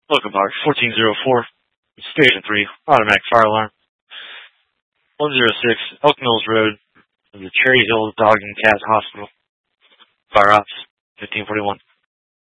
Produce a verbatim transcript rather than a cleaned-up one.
Welcome, Park. fourteen oh four. Station three. Automatic fire alarm. one oh six. Elk Mills Road. The Cherry Hill Dog and Cat Hospital. Fire ops. fifteen forty-one.